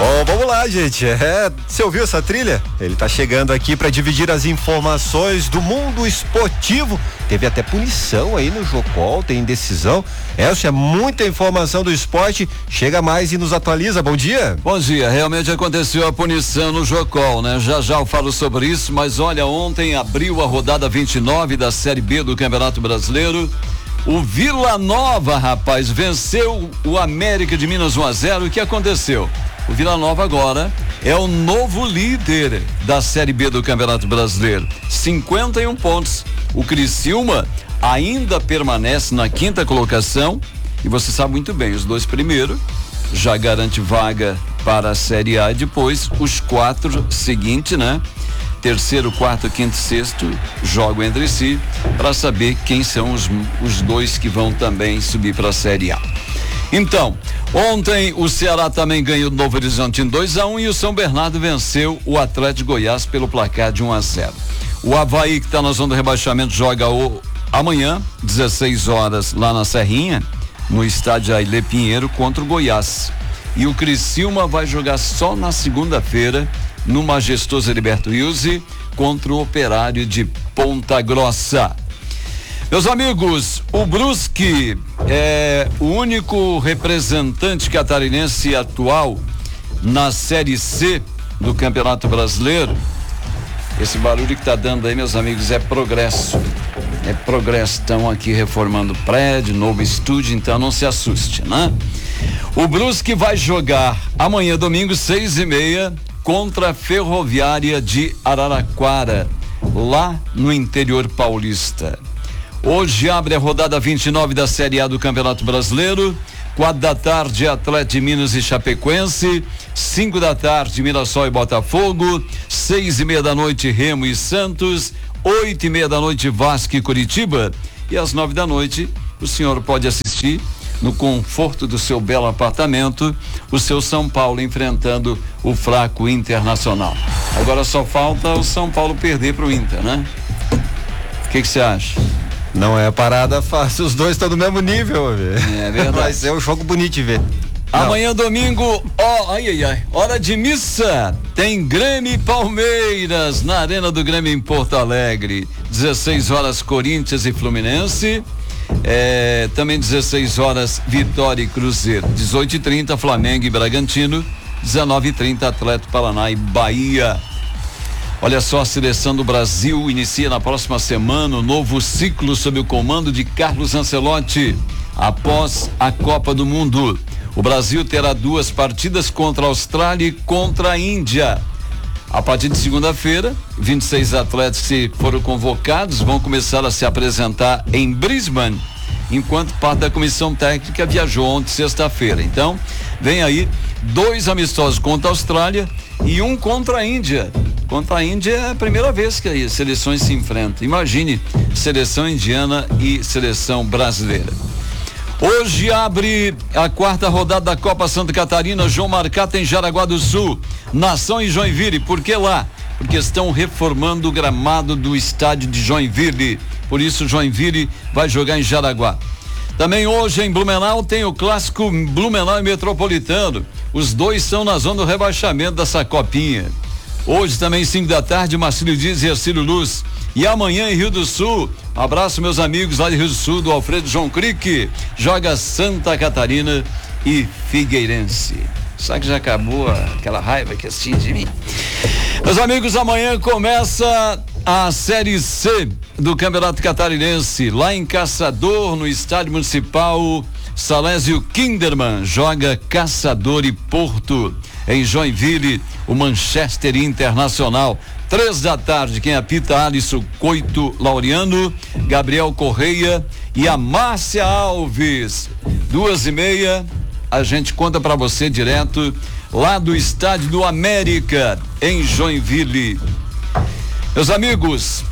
Bom, vamos lá, gente. Você ouviu essa trilha? Ele tá chegando aqui para dividir as informações do mundo esportivo. Teve até punição aí no Jocol, tem decisão. Isso é muita informação do esporte. Chega mais e nos atualiza. Bom dia. Bom dia. Realmente aconteceu a punição no Jocol, né? Já eu falo sobre isso, mas olha, ontem abriu a rodada 29 da Série B do Campeonato Brasileiro. O Vila Nova, rapaz, venceu o América de Minas 1-0. O que aconteceu? O Vila Nova agora é o novo líder da Série B do Campeonato Brasileiro. 51 pontos. O Criciúma ainda permanece na 5ª colocação. E você sabe muito bem, os 2 primeiros já garante vaga para a Série A. E depois os 4 seguintes, né? 3º, 4º, 5º, 6º jogam entre si para saber quem são os 2 que vão também subir para a Série A. Então, ontem o Ceará também ganhou do Novo Horizontino 2-1 e o São Bernardo venceu o Atlético de Goiás pelo placar de 1-0. O Avaí, que está na zona do rebaixamento, joga amanhã, 16 horas, lá na Serrinha, no estádio Ailê Pinheiro, contra o Goiás. E o Criciúma vai jogar só na segunda-feira, no majestoso Heriberto Wilson, contra o Operário de Ponta Grossa. Meus amigos, o Brusque é o único representante catarinense atual na Série C do Campeonato Brasileiro. Esse barulho que tá dando aí, meus amigos, é progresso. É progresso. Estão aqui reformando prédio, novo estúdio, então não se assuste, né? O Brusque vai jogar amanhã, domingo, 6h30, contra a Ferroviária de Araraquara, lá no interior paulista. Hoje abre a rodada 29 da Série A do Campeonato Brasileiro. 4 da tarde, Atlético de Minas e Chapecoense. 5 da tarde, Mirassol e Botafogo. 6h30 da noite, Remo e Santos. 8h30 da noite, Vasco e Curitiba. E às 9 da noite, o senhor pode assistir, no conforto do seu belo apartamento, o seu São Paulo enfrentando o fraco Internacional. Agora só falta o São Paulo perder pro Inter, né? O que você acha? Não é parada fácil, os 2 estão do mesmo nível, velho. É verdade. Vai ser um jogo bonito de ver. Amanhã, domingo, hora de missa, tem Grêmio e Palmeiras na Arena do Grêmio em Porto Alegre. 16 horas, Corinthians e Fluminense. Também 16 horas, Vitória e Cruzeiro. 18h30, Flamengo e Bragantino. 19h30, Atlético Paraná e Bahia. Olha só, a seleção do Brasil inicia na próxima semana um novo ciclo sob o comando de Carlos Ancelotti. Após a Copa do Mundo, o Brasil terá 2 partidas contra a Austrália e contra a Índia. A partir de segunda-feira, 26 atletas que foram convocados vão começar a se apresentar em Brisbane, enquanto parte da comissão técnica viajou ontem, sexta-feira. Então, vem aí 2 amistosos contra a Austrália e 1 contra a Índia. Contra a Índia é a primeira vez que as seleções se enfrentam. Imagine, seleção indiana e seleção brasileira. Hoje abre a 4ª rodada da Copa Santa Catarina. João Marcata em Jaraguá do Sul. Nação em Joinville. Por que lá? Porque estão reformando o gramado do estádio de Joinville. Por isso Joinville vai jogar em Jaraguá. Também hoje em Blumenau tem o clássico Blumenau e Metropolitano. Os 2 são na zona do rebaixamento dessa copinha. Hoje também 5 da tarde, Marcílio Dias e Ercílio Luz. E amanhã em Rio do Sul, abraço meus amigos lá de Rio do Sul, do Alfredo João Crique, joga Santa Catarina e Figueirense. Só que já acabou aquela raiva que tinha de mim. Meus amigos, amanhã começa a Série C do Campeonato Catarinense, lá em Caçador, no Estádio Municipal Salésio Kinderman, joga Caçador e Porto. Em Joinville, o Manchester Internacional. 3 da tarde, quem apita, Alisson Coito Laureano, Gabriel Correia e a Márcia Alves. 2h30, a gente conta pra você direto lá do Estádio do América, em Joinville. Meus amigos,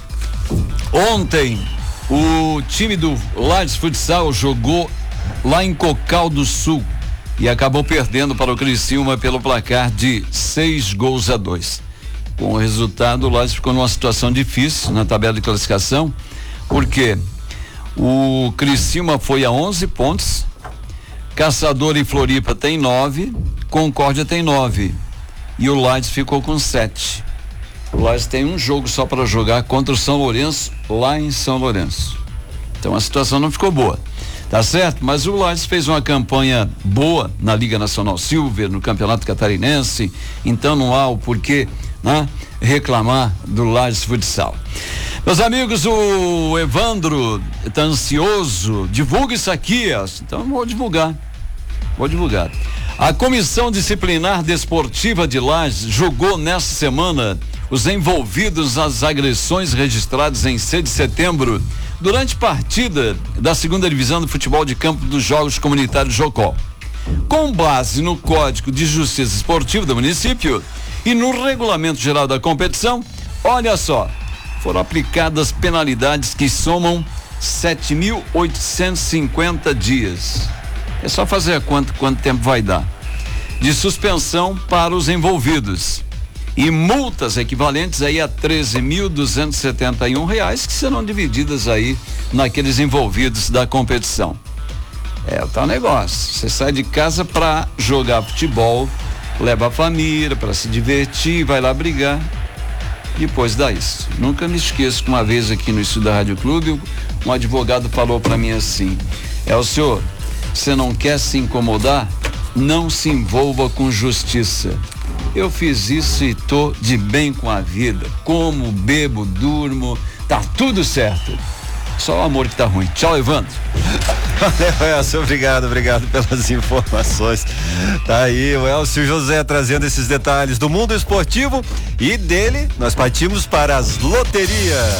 ontem o time do Lages Futsal jogou lá em Cocal do Sul e acabou perdendo para o Criciúma pelo placar de 6-2. Com o resultado, o Lages ficou numa situação difícil na tabela de classificação, porque o Criciúma foi a 11 pontos, Caçador e Floripa tem 9, Concórdia tem 9 e o Lages ficou com 7. O Lages tem um jogo só para jogar contra o São Lourenço, lá em São Lourenço. Então a situação não ficou boa, tá certo? Mas o Lages fez uma campanha boa na Liga Nacional Silver, no Campeonato Catarinense, então não há o porquê, né, reclamar do Lages Futsal. Meus amigos, o Evandro está ansioso, divulga isso aqui, então vou divulgar. A Comissão Disciplinar Desportiva de Lages julgou nesta semana os envolvidos nas agressões registradas em 6 de setembro durante partida da 2ª Divisão do Futebol de Campo dos Jogos Comunitários Jocó. Com base no Código de Justiça Esportiva do município e no Regulamento Geral da Competição, olha só, foram aplicadas penalidades que somam 7.850 dias. É só fazer a conta quanto tempo vai dar. De suspensão para os envolvidos. E multas equivalentes aí a R$13.271, que serão divididas aí naqueles envolvidos da competição. É o tal negócio. Você sai de casa para jogar futebol, leva a família para se divertir, vai lá brigar. Depois dá isso. Nunca me esqueço que uma vez aqui no estúdio da Rádio Clube, um advogado falou para mim assim: senhor, você não quer se incomodar? Não se envolva com justiça. Eu fiz isso e tô de bem com a vida. Como, bebo, durmo, tá tudo certo. Só o amor que tá ruim. Tchau, Evandro. Valeu, Elcio, obrigado pelas informações. Tá aí o Elcio José trazendo esses detalhes do mundo esportivo, e dele nós partimos para as loterias.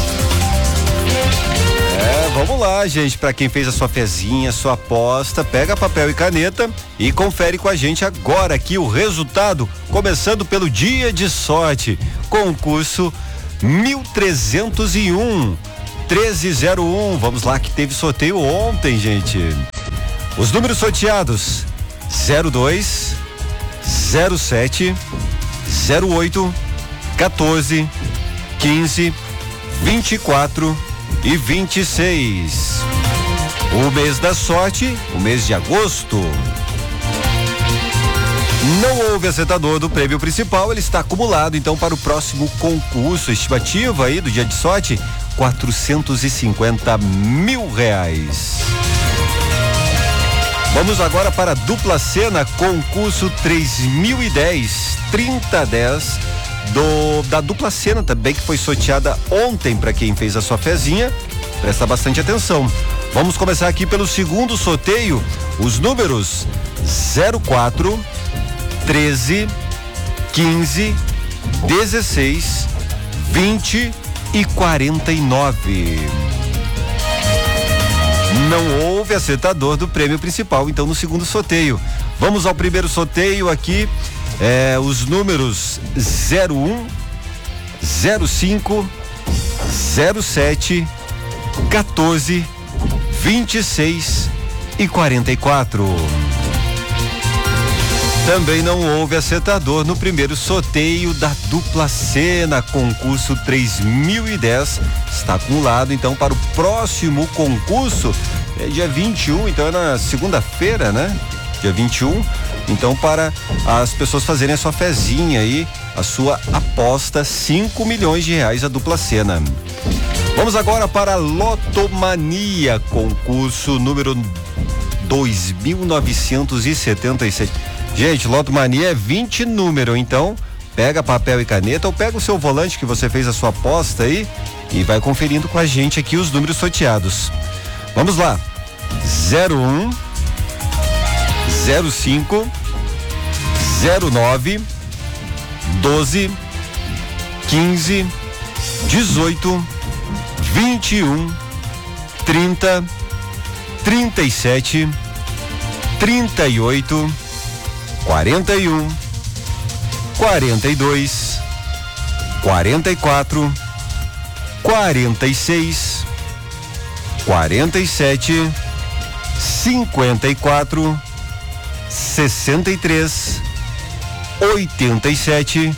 Vamos lá, gente, para quem fez a sua fezinha, sua aposta, pega papel e caneta e confere com a gente agora aqui o resultado, começando pelo dia de sorte, concurso 1301 1301. Vamos lá, que teve sorteio ontem, gente. Os números sorteados: 02, 07, 08, 14, 15, 24 e 26. O mês da sorte, o mês de agosto. Não houve acertador do prêmio principal, ele está acumulado então para o próximo concurso. Estimativa aí do dia de sorte, R$450 mil. Vamos agora para a dupla cena, concurso 3010, 3010 da dupla cena também, que foi sorteada ontem para quem fez a sua fezinha. Presta bastante atenção. Vamos começar aqui pelo segundo sorteio. Os números 04, 13, 15, 16, 20 e 49. Não houve acertador do prêmio principal, então, no segundo sorteio. Vamos ao primeiro sorteio aqui. Os números 01, 05, 07, 14, 26 e 44. Também não houve acertador no primeiro sorteio da dupla cena, concurso 3010. Está acumulado então para o próximo concurso, dia 21, então é na segunda-feira, né? Dia 21. Então, para as pessoas fazerem a sua fezinha aí, a sua aposta, R$5 milhões a dupla cena. Vamos agora para a Lotomania, concurso número 2977. Gente, Lotomania é 20 número, então pega papel e caneta ou pega o seu volante que você fez a sua aposta aí e vai conferindo com a gente aqui os números sorteados. Vamos lá: 01, 05, 09, 12, 15, 18, 21, 30, 37, 38, 41, 42, 44, 46, 47, 54, 63, 87,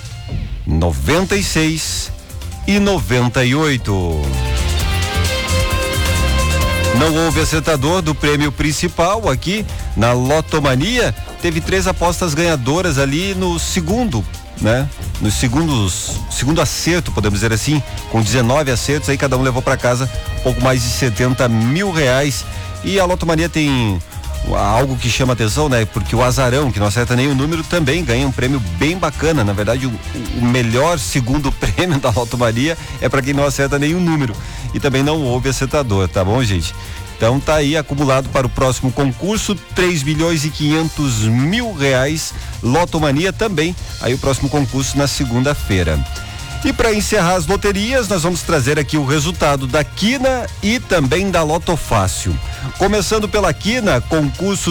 96 e 98. Não houve acertador do prêmio principal aqui na Lotomania. Teve 3 apostas ganhadoras ali no segundo, né? No segundo acerto, podemos dizer assim, com 19 acertos, aí cada um levou para casa pouco mais de 70 mil reais. E a Lotomania tem algo que chama atenção, né? Porque o azarão, que não acerta nenhum número, também ganha um prêmio bem bacana. Na verdade, o melhor segundo prêmio da Lotomania é para quem não acerta nenhum número. E também não houve acertador, tá bom, gente? Então tá aí acumulado para o próximo concurso, 3.500.000 reais, Lotomania também, aí o próximo concurso na segunda-feira. E para encerrar as loterias, nós vamos trazer aqui o resultado da Quina e também da Loto Fácil. Começando pela Quina, concurso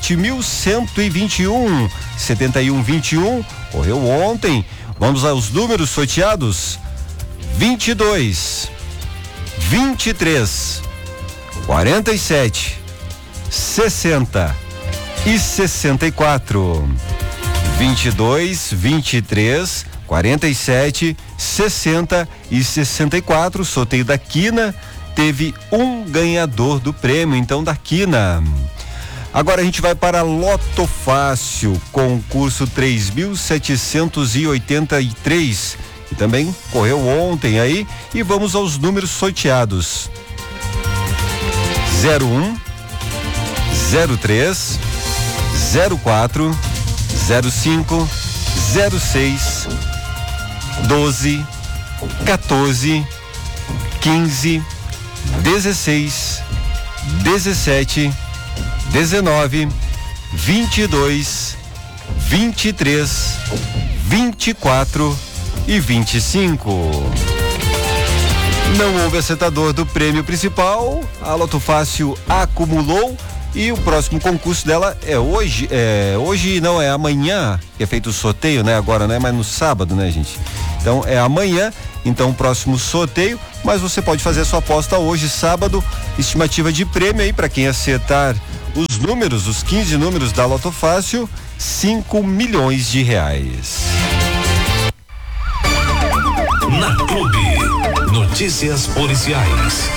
7.121, 7121, correu ontem. Vamos aos números sorteados: 22, 23, 47, 60 e 64. 22, 23, 47, 60 e 64. Sorteio da Quina teve um ganhador do prêmio, então, da Quina. Agora a gente vai para Loto Fácil, concurso 3.783, que também correu ontem aí, e vamos aos números sorteados: 01, 03, 04, 05, 06, 12, 14, 15, 16, 17, 19, 22, 23, 24 e 25. Não houve acertador do prêmio principal, a Loto Fácil acumulou. E o próximo concurso dela é hoje, hoje não, é amanhã, que é feito o sorteio, né? Agora, né? Mas no sábado, né, gente? Então é amanhã, então o próximo sorteio, mas você pode fazer a sua aposta hoje, sábado, estimativa de prêmio aí para quem acertar os números, os 15 números da Loto Fácil, 5 milhões de reais. Na Clube, notícias policiais.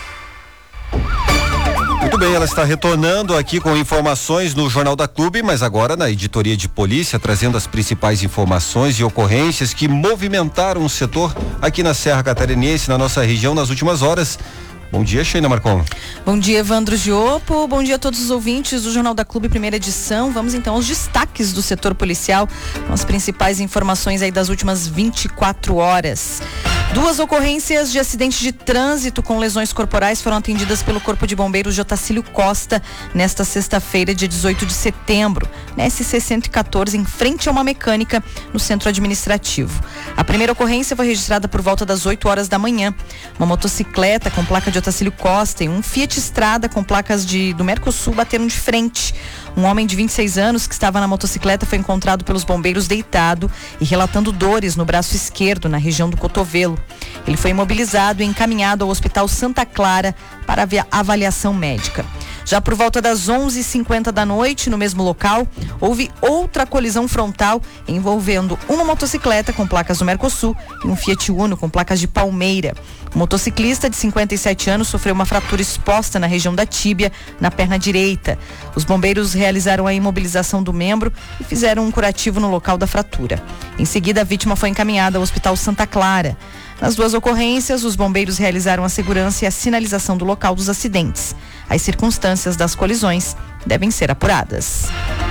Muito bem, ela está retornando aqui com informações no Jornal da Clube, mas agora na editoria de polícia, trazendo as principais informações e ocorrências que movimentaram o setor aqui na Serra Catarinense, na nossa região, nas últimas horas. Bom dia, Sheina Marcon. Bom dia, Evandro Giopo. Bom dia a todos os ouvintes do Jornal da Clube, primeira edição. Vamos então aos destaques do setor policial, com as principais informações aí das últimas 24 horas. 2 ocorrências de acidente de trânsito com lesões corporais foram atendidas pelo Corpo de Bombeiros de Otacílio Costa nesta sexta-feira, dia 18 de setembro, na SC 114, em frente a uma mecânica no centro administrativo. A primeira ocorrência foi registrada por volta das 8 horas da manhã. Uma motocicleta com placa de Otacílio Costa e um Fiat Strada com placas do Mercosul bateram de frente. Um homem de 26 anos que estava na motocicleta foi encontrado pelos bombeiros deitado e relatando dores no braço esquerdo, na região do cotovelo. Ele foi imobilizado e encaminhado ao Hospital Santa Clara para avaliação médica. Já por volta das 11h50 da noite, no mesmo local, houve outra colisão frontal envolvendo uma motocicleta com placas do Mercosul e um Fiat Uno com placas de Palmeira. O motociclista de 57 anos sofreu uma fratura exposta na região da tíbia, na perna direita. Os bombeiros realizaram a imobilização do membro e fizeram um curativo no local da fratura. Em seguida, a vítima foi encaminhada ao Hospital Santa Clara. Nas 2 ocorrências, os bombeiros realizaram a segurança e a sinalização do local dos acidentes. As circunstâncias das colisões devem ser apuradas.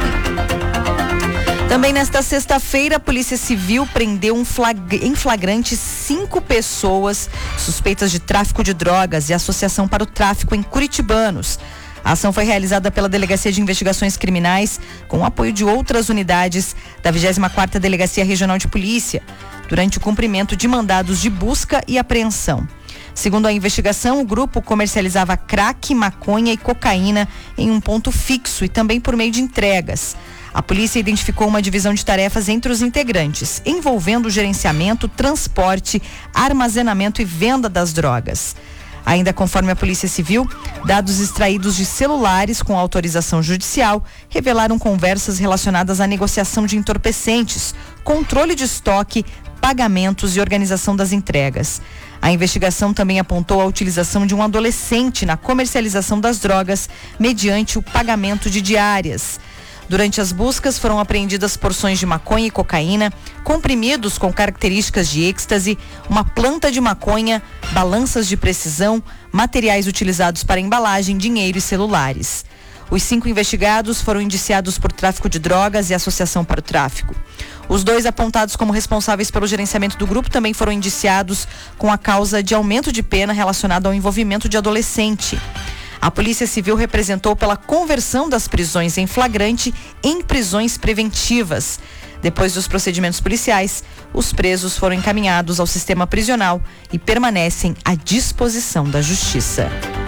Também nesta sexta-feira, a Polícia Civil prendeu em flagrante 5 pessoas suspeitas de tráfico de drogas e associação para o tráfico em curitibanos. A ação foi realizada pela Delegacia de Investigações Criminais com o apoio de outras unidades da 24ª Delegacia Regional de Polícia, durante o cumprimento de mandados de busca e apreensão. Segundo a investigação, o grupo comercializava crack, maconha e cocaína em um ponto fixo e também por meio de entregas. A polícia identificou uma divisão de tarefas entre os integrantes, envolvendo o gerenciamento, transporte, armazenamento e venda das drogas. Ainda conforme a Polícia Civil, dados extraídos de celulares com autorização judicial revelaram conversas relacionadas à negociação de entorpecentes, controle de estoque, pagamentos e organização das entregas. A investigação também apontou a utilização de um adolescente na comercialização das drogas mediante o pagamento de diárias. Durante as buscas foram apreendidas porções de maconha e cocaína, comprimidos com características de êxtase, uma planta de maconha, balanças de precisão, materiais utilizados para embalagem, dinheiro e celulares. Os 5 investigados foram indiciados por tráfico de drogas e associação para o tráfico. Os 2 apontados como responsáveis pelo gerenciamento do grupo também foram indiciados com a causa de aumento de pena relacionada ao envolvimento de adolescente. A Polícia Civil representou pela conversão das prisões em flagrante em prisões preventivas. Depois dos procedimentos policiais, os presos foram encaminhados ao sistema prisional e permanecem à disposição da Justiça.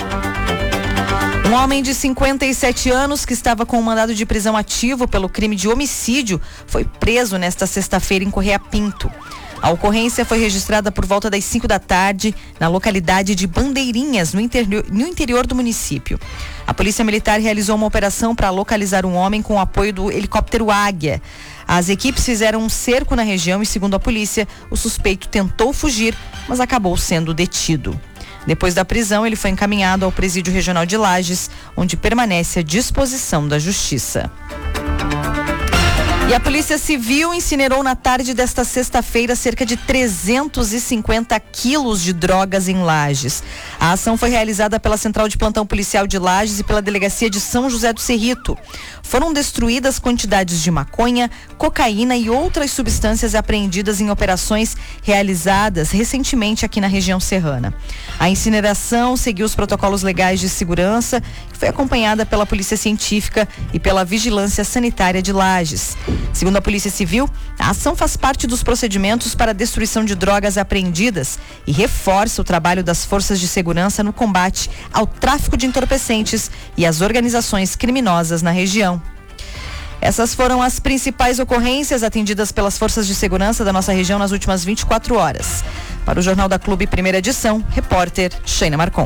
Um homem de 57 anos que estava com um mandado de prisão ativo pelo crime de homicídio foi preso nesta sexta-feira em Correia Pinto. A ocorrência foi registrada por volta das 5 da tarde na localidade de Bandeirinhas, no interior do município. A Polícia Militar realizou uma operação para localizar um homem com o apoio do helicóptero Águia. As equipes fizeram um cerco na região e, segundo a polícia, o suspeito tentou fugir, mas acabou sendo detido. Depois da prisão, ele foi encaminhado ao Presídio Regional de Lages, onde permanece à disposição da Justiça. E a Polícia Civil incinerou na tarde desta sexta-feira cerca de 350 quilos de drogas em Lages. A ação foi realizada pela Central de Plantão Policial de Lages e pela Delegacia de São José do Cerrito. Foram destruídas quantidades de maconha, cocaína e outras substâncias apreendidas em operações realizadas recentemente aqui na região serrana. A incineração seguiu os protocolos legais de segurança e foi acompanhada pela Polícia Científica e pela Vigilância Sanitária de Lages. Segundo a Polícia Civil, a ação faz parte dos procedimentos para a destruição de drogas apreendidas e reforça o trabalho das forças de segurança no combate ao tráfico de entorpecentes e às organizações criminosas na região. Essas foram as principais ocorrências atendidas pelas forças de segurança da nossa região nas últimas 24 horas. Para o Jornal da Clube, primeira edição, repórter Sheina Marcon.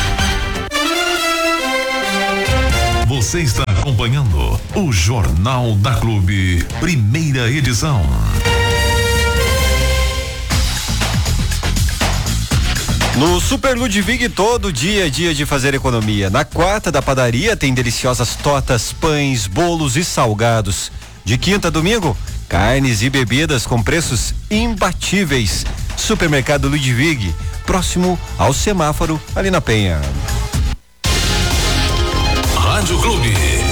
Você está acompanhando o Jornal da Clube, primeira edição. No Super Ludwig, todo dia é dia de fazer economia. Na quarta da padaria tem deliciosas tortas, pães, bolos e salgados. De quinta a domingo, carnes e bebidas com preços imbatíveis. Supermercado Ludwig, próximo ao semáforo ali na Penha. Rádio Clube.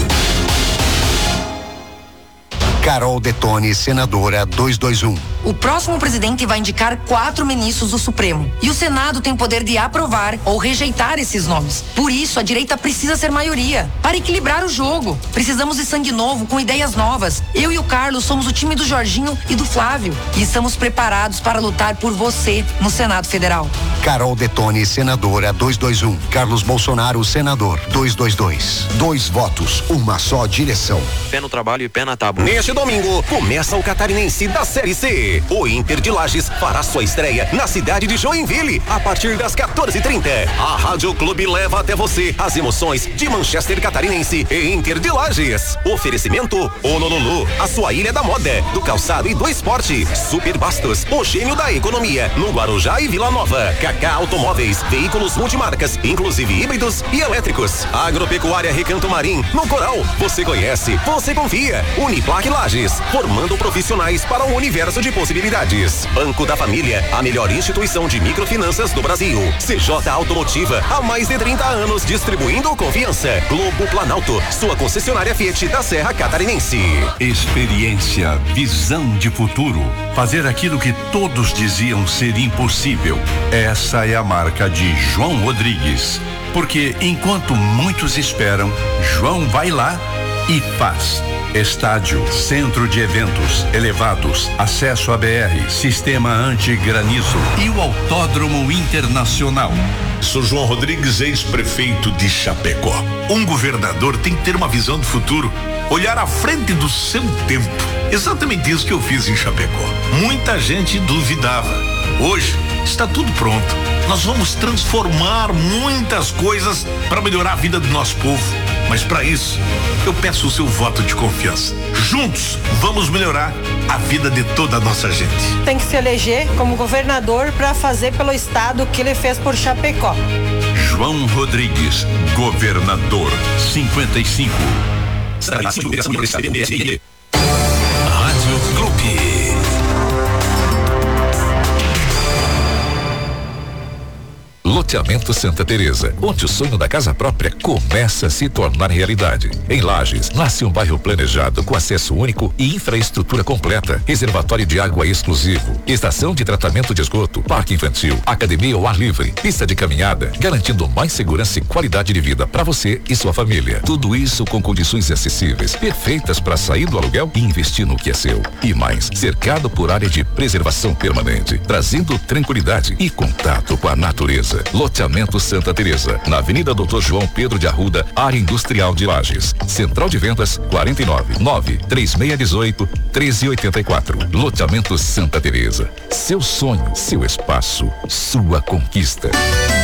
Carol Detoni, senadora 221. O próximo presidente vai indicar 4 ministros do Supremo. E o Senado tem o poder de aprovar ou rejeitar esses nomes. Por isso, a direita precisa ser maioria. Para equilibrar o jogo, precisamos de sangue novo, com ideias novas. Eu e o Carlos somos o time do Jorginho e do Flávio. E estamos preparados para lutar por você no Senado Federal. Carol Detoni, senadora 221. Carlos Bolsonaro, senador 222. 2 votos, uma só direção. Pé no trabalho e pé na tábua. Neste domingo, começa o Catarinense da Série C. O Inter de Lages fará sua estreia na cidade de Joinville, a partir das 14h30. A Rádio Clube leva até você as emoções de Manchester Catarinense e Inter de Lages. Oferecimento Honolulu, a sua ilha da moda, do calçado e do esporte. Super Bastos, o gênio da economia, no Guarujá e Vila Nova. Kaká Automóveis, veículos multimarcas, inclusive híbridos e elétricos. Agropecuária Recanto Marim, no Coral. Você conhece, você confia. Uniplac Lages, formando profissionais para um universo de possibilidades. Banco da Família, a melhor instituição de microfinanças do Brasil. CJ Automotiva, há mais de 30 anos distribuindo confiança. Globo Planalto, sua concessionária Fiat da Serra Catarinense. Experiência, visão de futuro. Fazer aquilo que todos diziam ser impossível. Essa é a marca de João Rodrigues. Porque enquanto muitos esperam, João vai lá e faz. Estádio, centro de eventos, elevados, acesso à BR, sistema anti-granizo e o Autódromo Internacional. Sou João Rodrigues, ex-prefeito de Chapecó. Um governador tem que ter uma visão do futuro, olhar à frente do seu tempo. Exatamente isso que eu fiz em Chapecó. Muita gente duvidava. Hoje está tudo pronto. Nós vamos transformar muitas coisas para melhorar a vida do nosso povo. Mas para isso, eu peço o seu voto de confiança. Juntos, vamos melhorar a vida de toda a nossa gente. Tem que se eleger como governador para fazer pelo estado o que ele fez por Chapecó. João Rodrigues, governador, 55. Rádio Clube. Loteamento Santa Teresa, onde o sonho da casa própria começa a se tornar realidade. Em Lages, nasce um bairro planejado com acesso único e infraestrutura completa, reservatório de água exclusivo, estação de tratamento de esgoto, parque infantil, academia ao ar livre, pista de caminhada, garantindo mais segurança e qualidade de vida para você e sua família. Tudo isso com condições acessíveis, perfeitas para sair do aluguel e investir no que é seu. E mais, cercado por área de preservação permanente, trazendo tranquilidade e contato com a natureza. Loteamento Santa Teresa, na Avenida Dr. João Pedro de Arruda, área industrial de Lages. Central de vendas 49-93618-1384. Loteamento Santa Teresa. Seu sonho, seu espaço, sua conquista.